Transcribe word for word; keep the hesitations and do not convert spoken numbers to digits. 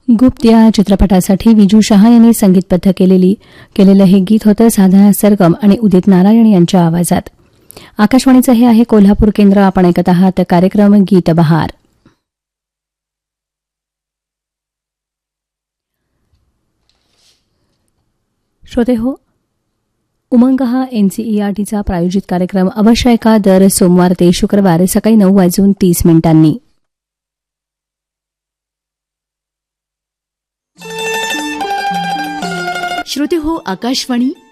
गुप्त या चित्रपटासाठी विजू शहा यांनी संगीतबद्ध केलेली केलेलं हे गीत होतं साधना सरगम आणि उदित नारायण यांच्या आवाजात. आकाशवाणीचं हे आहे कोल्हापूर केंद्र. आपण ऐकत आहात कार्यक्रम गीत बहार. श्रोते हो, उमंग हा एनसीईआरटीचा प्रायोजित कार्यक्रम अवश्य ऐका दर सोमवार ते शुक्रवार सकाळी नऊ वाजून तीस मिनिटांनी. श्रोते हो, आकाशवाणी